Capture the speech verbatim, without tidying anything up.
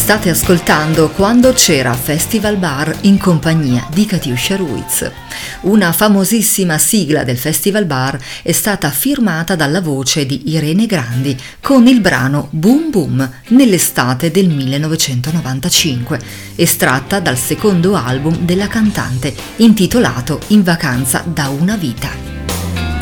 State ascoltando Quando c'era Festival Bar in compagnia di Katiuscia Ruiz. Una famosissima sigla del Festival Bar è stata firmata dalla voce di Irene Grandi con il brano Boom Boom nell'estate del millenovecentonovantacinque, estratta dal secondo album della cantante intitolato In vacanza da una vita.